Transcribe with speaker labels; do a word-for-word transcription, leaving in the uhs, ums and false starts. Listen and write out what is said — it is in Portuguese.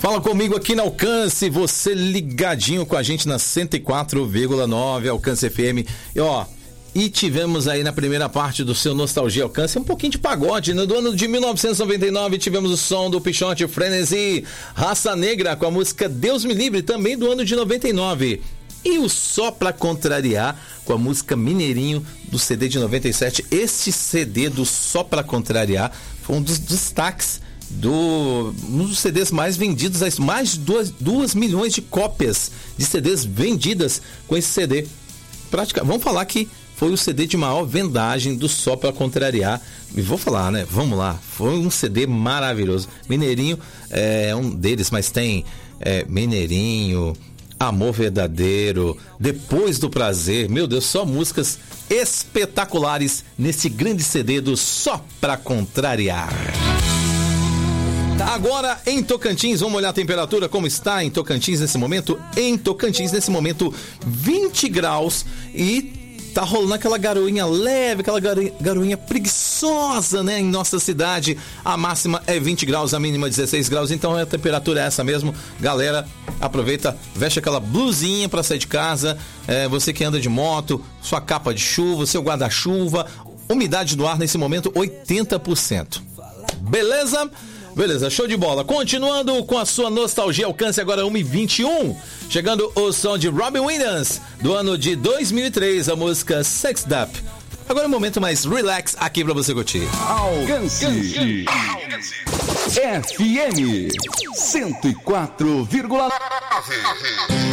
Speaker 1: Fala comigo aqui na Alcance, você ligadinho com a gente na cento e quatro vírgula nove Alcance F M. E ó, e tivemos aí na primeira parte do seu Nostalgia Alcance um pouquinho de pagode, né? Do ano de mil novecentos e noventa e nove tivemos o som do Pichote Frenesi, Raça Negra com a música Deus Me Livre, também do ano de noventa e nove. E o Só Pra Contrariar com a música Mineirinho do C D de noventa e sete. Este C D do Só Pra Contrariar foi um dos destaques do um dos C Ds mais vendidos, mais de duas, duas milhões de cópias de C Ds vendidas com esse C D. Prática, vamos falar que foi o C D de maior vendagem do Só Pra Contrariar. E vou falar, né? Vamos lá. Foi um C D maravilhoso. Mineirinho é um deles, mas tem é, Mineirinho, Amor Verdadeiro, Depois do Prazer. Meu Deus, só músicas espetaculares nesse grande C D do Só Pra Contrariar. Agora em Tocantins, vamos olhar a temperatura, como está em Tocantins nesse momento? Em Tocantins nesse momento, vinte graus e tá rolando aquela garoinha leve, aquela garoinha preguiçosa, né, em nossa cidade. A máxima é vinte graus, a mínima dezesseis graus, então a temperatura é essa mesmo. Galera, aproveita, veste aquela blusinha para sair de casa, é, você que anda de moto, sua capa de chuva, seu guarda-chuva. Umidade do ar nesse momento, oitenta por cento. Beleza? Beleza, show de bola. Continuando com a sua Nostalgia Alcance, agora uma e vinte e um. Chegando o som de Robin Williams, do ano de dois mil e três, a música Sex Up. Agora é um momento mais relax aqui pra você curtir.
Speaker 2: Alcance, Alcance. F M cento e quatro vírgula nove.